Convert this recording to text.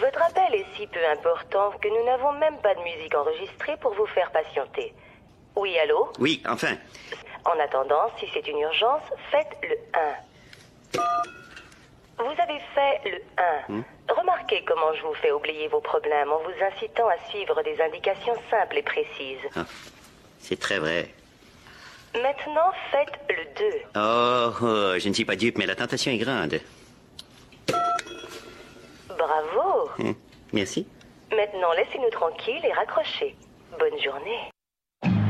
Votre appel est si peu important que nous n'avons même pas de musique enregistrée pour vous faire patienter. Oui, allô? Oui, enfin. En attendant, si c'est une urgence, faites le 1. Vous avez fait le 1. Remarquez comment je vous fais oublier vos problèmes en vous incitant à suivre des indications simples et précises. Ah, c'est très vrai. Maintenant, faites le 2. Oh, je ne suis pas dupe, mais la tentation est grande. Bravo. Merci. Maintenant, laissez-nous tranquilles et raccrochez. Bonne journée.